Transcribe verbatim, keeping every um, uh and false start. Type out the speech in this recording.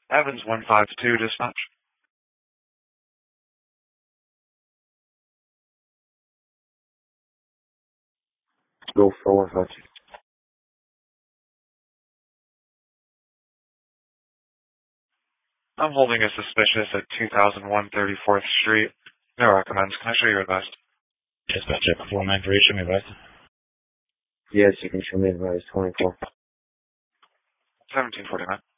Evans one five two, dispatch. Go for one five two. I'm holding a suspicious at two thousand one thirty-fourth Street. No recommends. Can I show you advised? Dispatch at four nine three, show me advised. Yes, you can show me advice twenty-four. seventeen forty-nine.